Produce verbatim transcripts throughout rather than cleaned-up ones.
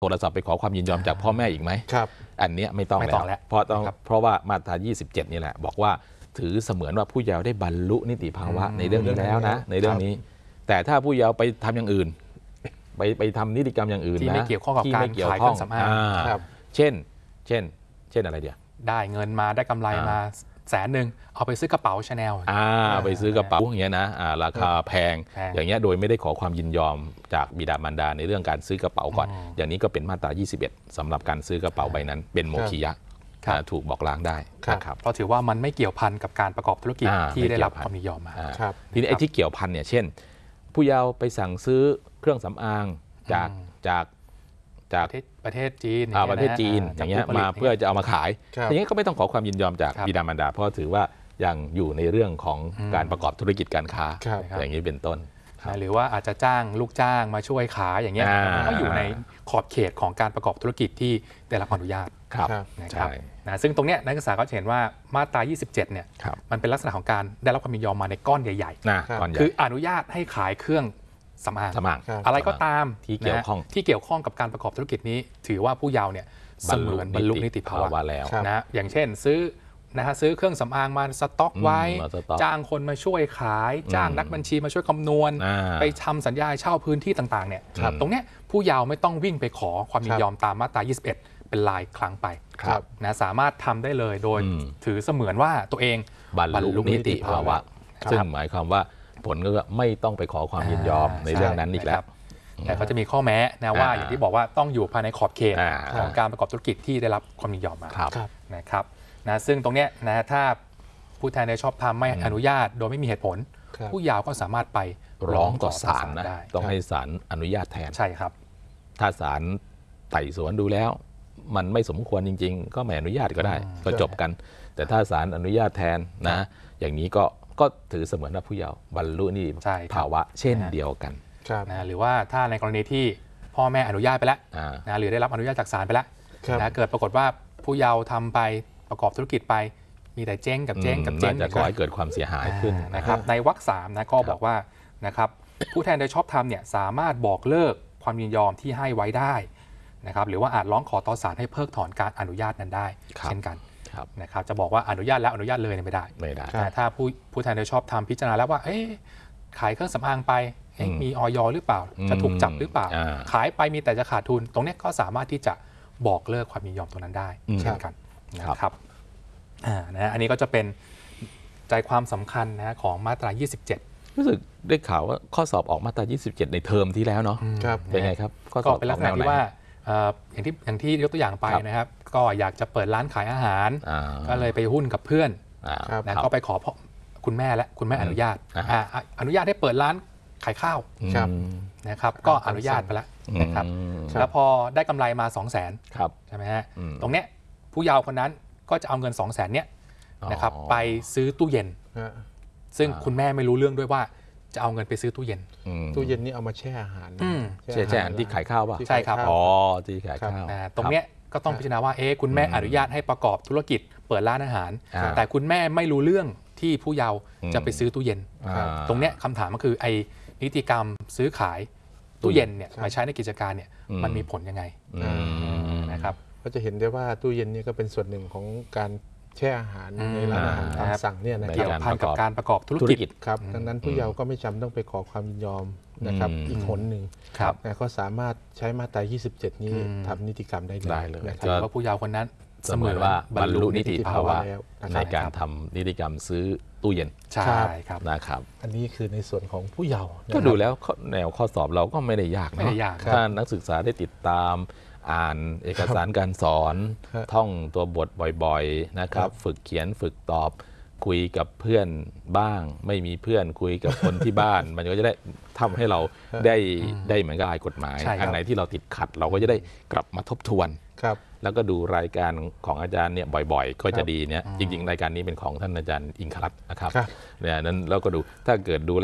โทรศัพท์ไปขอความยินยอมจากพ่อแม่อีกไหมครับอันนี้ไม่ต้องแล้วเพราะต้องเพราะว่ามาตรายี่สิบเจ็ดนี่แหละบอกว่าถือเสมือนว่าผู้เยาว์ได้บรรลุนิติภาวะในเรื่องนี้แล้วนะในเรื่องนี้แต่ถ้าผู้เยาว์ไปทำอย่างอื่นไปไปทำนิติกรรมอย่างอื่นนะที่ไม่เกี่ยวข้องกับการขายเครื่องสำอางเช่นเช่นเช่นอะไรเดียวได้เงินมาได้กำไรมาแสนหนึ่งเอาไปซื้อกระเป๋าชาแนลอ่าไปซื้อกระเป๋าอย่างเงี้ยนะอ่าราคาแพงอย่างเงี้ยโดยไม่ได้ขอความยินยอมจากบิดามารดาในเรื่องการซื้อกระเป๋าก่อนอย่างนี้ก็เป็นมาตรายี่สิบเอ็ดสำหรับการซื้อกระเป๋าใบนั้นเป็นโมฆิยะถูกบอกล้างได้ครับเพราะถือว่ามันไม่เกี่ยวพันกับการประกอบธุรกิจที่ได้รับความยินยอมมาทีนี้ไอ้ที่เกี่ยวพันเนี่ยเช่นผู้เยาว์ไปสั่งซื้อเครื่องสำอางจากจากจากประเทศจีนประเทศจีนอย่างเงี้ยมาเพื่อจะเอามาขายอย่างเงี้ยก็ไม่ต้องขอความยินยอมจากบิดามารดาเพราะถือว่ายังอยู่ในเรื่องของการประกอบธุรกิจการค้าอย่างนี้เป็นต้นหรือว่าอาจจะจ้างลูกจ้างมาช่วยขายอย่างเงี้ยก็อยู่ในขอบเขตของการประกอบธุรกิจที่ได้รับอนุญาตนะครับนะซึ่งตรงเนี้ยนักศึกษาก็เห็นว่ามาตรายี่สิบเจ็ดเนี่ยมันเป็นลักษณะของการได้รับความยินยอมมาในก้อนใหญ่ๆคืออนุญาตให้ขายเครื่องสำอางอะไรก็ตามที่เกี่ยวข้องที่เกี่ยวข้องกับการประกอบธุรกิจนี้ถือว่าผู้เยาว์เนี่ยเสมือนบรรลุนิติภาวะแล้วนะอย่างเช่นซื้อนะฮะซื้อเครื่องสำอางมาสต็อกไว้จ้างคนมาช่วยขายจ้างนักบัญชีมาช่วยคำนวณไปทำสัญญาเช่าพื้นที่ต่างๆเนี่ยตรงเนี้ยผู้เยาว์ไม่ต้องวิ่งไปขอความยินยอมตามมาตรายี่สิบเอ็ดเป็นรายครั้งไปนะสามารถทำได้เลยโดยถือเสมือนว่าตัวเองบรรลุนิติภาวะซึ่งหมายความว่าผลก็ไม่ต้องไปขอความยินยอมในเรื่องนั้นอีกแล้วแต่ก็จะมีข้อแม้นะว่าอย่างที่บอกว่าต้องอยู่ภายในขอบเขตของการประกอบธุรกิจที่ได้รับความยินยอมมานะครับนะซึ่งตรงเนี้ยนะถ้าผู้แทนได้ชอบทำไม่อนุญาตโดยไม่มีเหตุผลผู้เยาว์ก็สามารถไปร้องต่อศาลนะต้องให้ศาลอนุญาตแทนใช่ครับถ้าศาลไต่สวนดูแล้วมันไม่สมควรจริงๆก็ไม่อนุญาตก็ได้ก็จบกันแต่ถ้าศาลอนุญาตแทนนะอย่างนี้ก็ก็ถือเสมือนว่าผู้เยาว์บรรลุนิติภาวะเช่นเดียวกันนะหรือว่าถ้าในกรณีที่พ่อแม่อนุญาตไปแล้วนะหรือได้รับอนุญาตจากศาลไปแล้วนะเกิดปรากฏว่าผู้เยาว์ทำไปประกอบธุรกิจไปมีแต่เจ๊งกับเจ๊งกับเจ๊งจะก่อให้เกิดความเสียหายขึ้นนะครับในวรรคสามนะก็บอกว่านะครับผู้แทนโดยชอบธรรมเนี่ยสามารถบอกเลิกความยินยอมที่ให้ไว้ได้นะครับหรือว่าอาจร้องขอต่อศาลให้เพิกถอนการอนุญาตนั้นได้เช่นกันนะครับจะบอกว่าอนุญาตแล้วอนุญาตเลยไม่ได้ไม่ได้ถ้าผู้ผู้แทนโดยชอบธรรมพิจารณาแล้วว่าขายเครื่องสำอางไปมีออยหรือเปล่าจะถูกจับหรือเปล่าขายไปมีแต่จะขาดทุนตรงนี้ก็สามารถที่จะบอกเลิกความยินยอมตรงนั้นได้เช่นกันนะครับนะอันนี้ก็จะเป็นใจความสำคัญนะของมาตรายี่สิบเจ็ดรู้สึกได้ข่าวว่าข้อสอบออกมาตรายี่สิบเจ็ดในเทอมที่แล้วเนาะเป็นไงครับก็เป็นลักษณะที่ว่าอย่างที่อย่างที่ยกตัวอย่างไปนะครับก็อยากจะเปิดร้านขายอาหารก็เลยไปหุ้นกับเพื่อนนะก็ไปขอคุณแม่และคุณแม่อนุญาตอนุญาตให้เปิดร้านขายข้าวนะครับก็อนุญาตไปแล้วนะครับแล้วพอได้กำไรมาสองแสนใช่ไหมฮะตรงเนี้ยผู้เยาว์คนนั้นก็จะเอาเงินสองแสนเนี้ยนะครับไปซื้อตู้เย็นซึ่งคุณแม่ไม่รู้เรื่องด้วยว่าจะเอาเงินไปซื้อตู้เย็นตู้เย็นนี่เอามาแช่อาหารแช่อาหารที่ขายข้าวป่ะใช่ครับอ๋อที่ขายข้าวตรงเนี้ยก็ต้องพิจารณาว่าเอ๊ะคุณแม่อนุญาตให้ประกอบธุรกิจเปิดร้านอาหารแต่คุณแม่ไม่รู้เรื่องที่ผู้เยาว์จะไปซื้อตู้เย็นตรงเนี้ยคำถามก็คือไอ้นิติกรรมซื้อขายตู้เย็นเนี่ยมาใช้ในกิจการเนี่ยมันมีผลยังไงนะครับก็จะเห็นได้ว่าตู้เย็นนี่ก็เป็นส่วนหนึ่งของการแช่อาหารในร้านอาหารตามสั่งเนี่ยนะเกี่ยวพันกับการประกอบธุรกิจครับดังนั้นผู้เยาว์ก็ไม่จำต้องไปขอความยินยอมนะครับอีกหนหนึ่งนะก็สามารถใช้มาตรายี่สิบเจ็ดนี้ทำนิติกรรมได้เลยนะครับว่าผู้เยาว์คนนั้นเสมือนว่าบรรลุนิติภาวะในการทำนิติกรรมซื้อตู้เย็นใช่ครับนะครับอันนี้คือในส่วนของผู้เยาว์ก็ดูแล้วแนวข้อสอบเราก็ไม่ได้ยากนะถ้านักศึกษาได้ติดตามอ่านเอกสารการสอนท่องตัวบทบ่อยๆนะครับฝึกเขียนฝึกตอบคุยกับเพื่อนบ้างไม่มีเพื่อนคุยกับคนที่บ้านมันก็จะได้ทำให้เราได้ได้เหมือนกับกฎหมายอันไหนที่เราติดขัดเราก็จะได้กลับมาทบทวนแล้วก็ดูรายการของอาจารย์เนี่ยบ่อยๆก็จะดีเนี่ยจริงๆรายการนี้เป็นของท่านอาจารย์อิงครัตน์นะครับเนี่ยนั้นเราก็ดูถ้าเกิดดูแล้วเ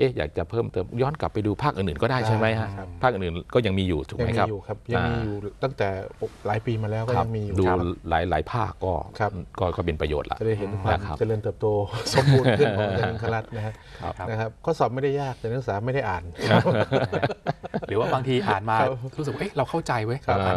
อ๊ะอยากจะเพิ่มเติมย้อนกลับไปดูภาคอื่นๆก็ได้ใช่ไหมฮะภาคอื่นๆก็ยังมีอยู่ถูกไหมครับยังมีอยู่ครับยังมีอยู่ตั้งแต่หลายปีมาแล้วก็ยังมีอยู่ดูหลายหลายภาคก็ก็ก็เป็นประโยชน์ละจะได้เห็นความเจริญเติบโตสมบูรณ์ขึ้นของอาจารย์ครัตน์นะฮะนะครับข้อสอบไม่ได้ยากแต่นักศึกษาไม่ได้อ่านหรือว่าบางทีอ่านมารู้สึกว่าเอ๊ะเราเข้าใจเว้ยอ่าน